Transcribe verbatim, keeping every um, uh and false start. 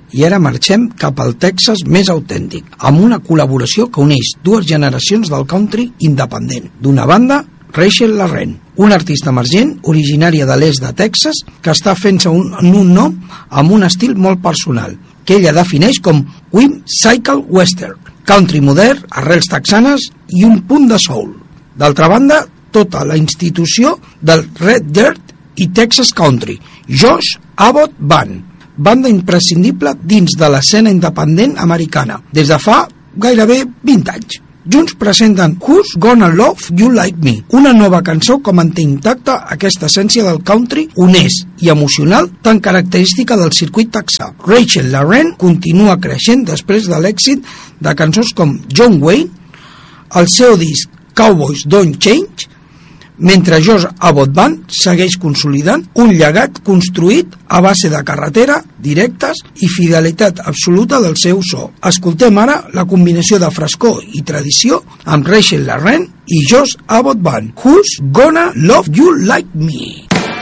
I ara marxem cap al Texas més autèntic, amb una col·laboració que uneix dues generacions del country independent. D'una banda, Rachel Larrain, una artista emergent originària de l'est de Texas que està fent-se un, un nom amb un estil molt personal, que ella defineix com whimsical western, country modern, arrels texanes i un punt de soul. D'altra banda, tota la institució del Red Dirt i Texas Country, Josh Abbott Band, banda imprescindible dins de l'escena independent americana, des de fa gairebé vint anys. Junts presenten Who's Gonna Love You Like Me, una nova cançó que manté intacta aquesta essència del country honest i emocional tan característica del circuit texà. Rachel Larrain continua creixent després de l'èxit de cançons com John Wayne, el seu disc Cowboys Don't Change, mentre Josh Abbott Band segueix consolidant un llegat construït a base de carretera, directes i fidelitat absoluta del seu so. Escoltem ara la combinació de frescor i tradició amb Rachel Larrain i Josh Abbott Band, Who's Gonna Love You Like Me?